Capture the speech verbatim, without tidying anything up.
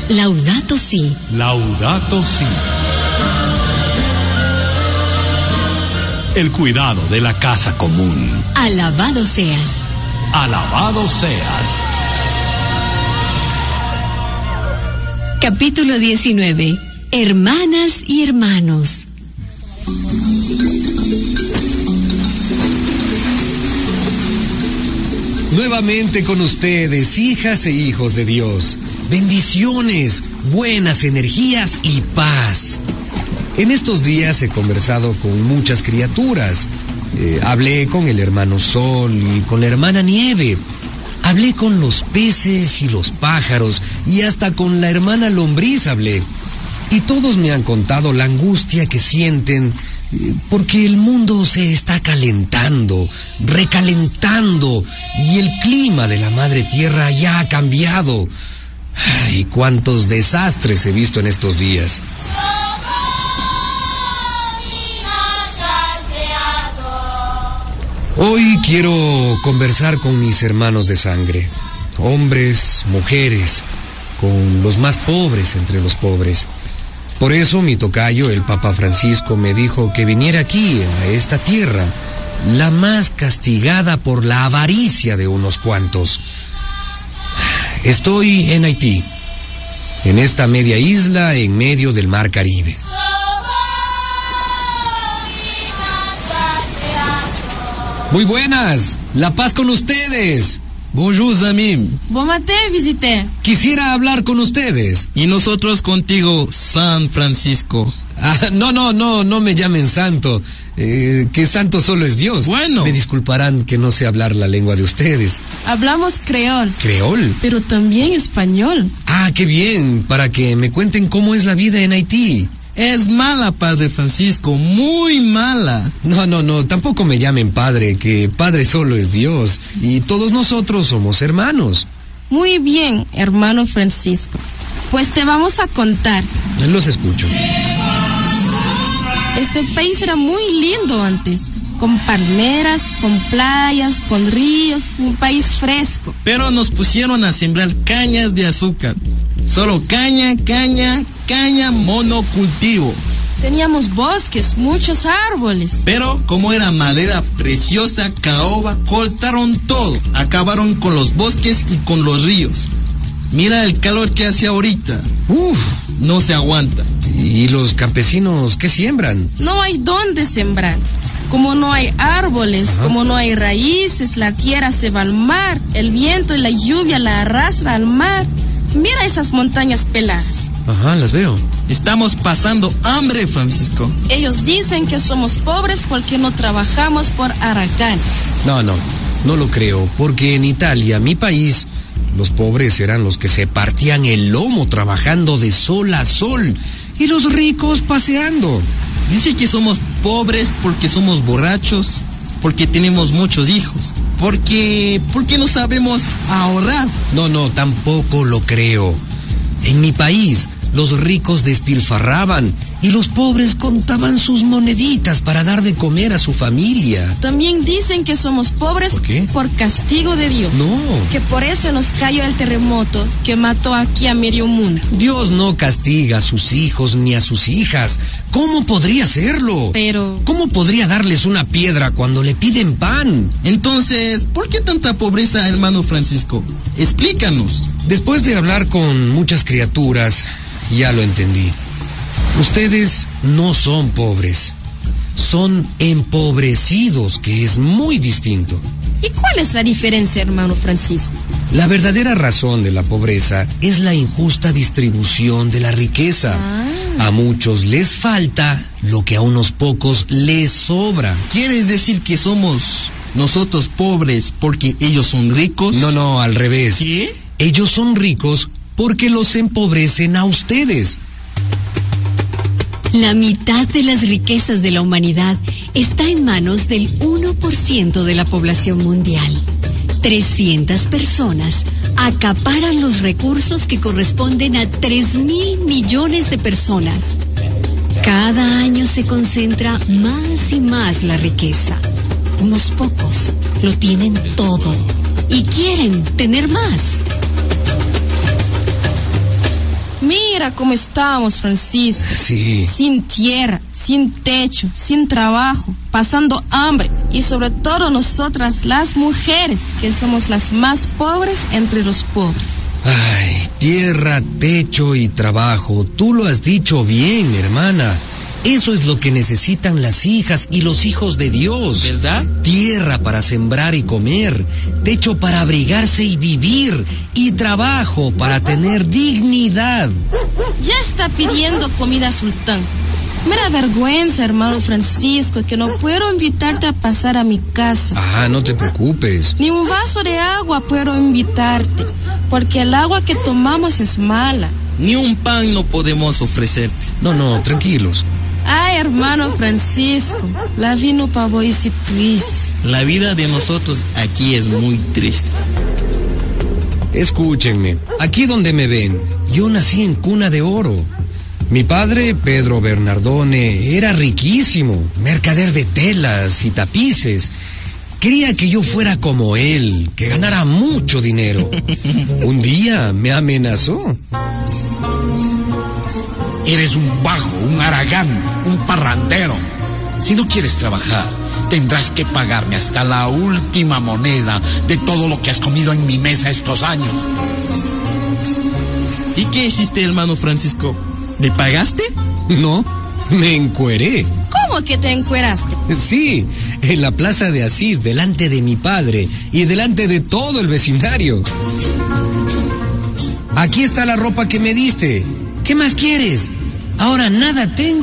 Laudato Si. Laudato Si. El cuidado de la casa común. Alabado seas. Alabado seas. Capítulo diecinueve. Hermanas y hermanos. Nuevamente con ustedes, hijas e hijos de Dios. Bendiciones, buenas energías y paz. En estos días he conversado con muchas criaturas. Eh, hablé con el hermano Sol y con la hermana Nieve. Hablé con los peces y los pájaros y hasta con la hermana Lombriz hablé. Y todos me han contado la angustia que sienten eh, porque el mundo se está calentando, recalentando y el clima de la madre tierra ya ha cambiado. Ay, cuántos desastres he visto en estos días. Hoy quiero conversar con mis hermanos de sangre, hombres, mujeres, con los más pobres entre los pobres. Por eso mi tocayo, el Papa Francisco, me dijo que viniera aquí, a esta tierra, la más castigada por la avaricia de unos cuantos. Estoy en Haití, en esta media isla en medio del mar Caribe. Muy buenas, la paz con ustedes. Bonjour, amis. Bon matin, visité. Quisiera hablar con ustedes. Y nosotros contigo, San Francisco. Ah, no, no, no, no me llamen santo. Eh, que santo solo es Dios. Bueno. Me disculparán que no sé hablar la lengua de ustedes. Hablamos creol. ¿Creol? Pero también español. Ah, qué bien, para que me cuenten cómo es la vida en Haití. Es mala, Padre Francisco, muy mala. No, no, no, tampoco me llamen padre, que padre solo es Dios, y todos nosotros somos hermanos. Muy bien, hermano Francisco. Pues te vamos a contar. Los escucho. Este país era muy lindo antes, con palmeras, con playas, con ríos, un país fresco. Pero nos pusieron a sembrar cañas de azúcar. Solo caña, caña, caña, monocultivo. Teníamos bosques, muchos árboles. Pero como era madera preciosa, caoba, cortaron todo. Acabaron con los bosques y con los ríos. Mira el calor que hace ahorita. Uf, no se aguanta. ¿Y los campesinos qué siembran? No hay dónde sembrar. Como no hay árboles, Ajá. como no hay raíces, la tierra se va al mar. El viento y la lluvia la arrastra al mar. Mira esas montañas peladas. Ajá, las veo. Estamos pasando hambre, Francisco. Ellos dicen que somos pobres porque no trabajamos por huracanes. No, no, no lo creo, porque en Italia, mi país, los pobres eran los que se partían el lomo trabajando de sol a sol y los ricos paseando. Dice que somos pobres porque somos borrachos, porque tenemos muchos hijos, porque, porque no sabemos ahorrar. No, no, tampoco lo creo. En mi país, los ricos despilfarraban y los pobres contaban sus moneditas para dar de comer a su familia. También dicen que somos pobres ¿Por qué? por castigo de Dios. No. Que por eso nos cayó el terremoto que mató aquí a medio mundo. Dios no castiga a sus hijos ni a sus hijas. ¿Cómo podría hacerlo? Pero... ¿Cómo podría darles una piedra cuando le piden pan? Entonces, ¿por qué tanta pobreza, hermano Francisco? Explícanos. Después de hablar con muchas criaturas, ya lo entendí. Ustedes no son pobres, son empobrecidos, que es muy distinto. ¿Y cuál es la diferencia, hermano Francisco? La verdadera razón de la pobreza es la injusta distribución de la riqueza. Ah. A muchos les falta lo que a unos pocos les sobra. ¿Quieres decir que somos nosotros pobres porque ellos son ricos? No, no, al revés. ¿Sí? Ellos son ricos porque los empobrecen a ustedes. La mitad de las riquezas de la humanidad está en manos del uno por ciento de la población mundial. trescientas personas acaparan los recursos que corresponden a tres mil millones de personas. Cada año se concentra más y más la riqueza. Unos pocos lo tienen todo y quieren tener más. Mira cómo estamos, Francisco. Sí. Sin tierra, sin techo, sin trabajo, pasando hambre. Y sobre todo nosotras las mujeres, que somos las más pobres entre los pobres. Ay, tierra, techo y trabajo. Tú lo has dicho bien, hermana. Eso es lo que necesitan las hijas y los hijos de Dios. ¿Verdad? Tierra para sembrar y comer, techo para abrigarse y vivir, y trabajo para tener dignidad. Ya está pidiendo comida, Sultán. Me da vergüenza, hermano Francisco, que no puedo invitarte a pasar a mi casa. Ah, no te preocupes. Ni un vaso de agua puedo invitarte, porque el agua que tomamos es mala. Ni un pan no podemos ofrecerte. No, no, tranquilos. Ay, hermano Francisco, la vida no pavo y si tuis. La vida de nosotros aquí es muy triste. Escúchenme, aquí donde me ven, yo nací en cuna de oro. Mi padre, Pedro Bernardone, era riquísimo, mercader de telas y tapices. Quería que yo fuera como él, que ganara mucho dinero. Un día me amenazó. Eres un vago, un haragán, un parrandero. Si no quieres trabajar, tendrás que pagarme hasta la última moneda de todo lo que has comido en mi mesa estos años. ¿Y qué hiciste, hermano Francisco? ¿Le pagaste? No, me encueré. ¿Cómo que te encueraste? Sí, en la plaza de Asís, delante de mi padre y delante de todo el vecindario. Aquí está la ropa que me diste. ¿Qué más quieres? Ahora nada tengo.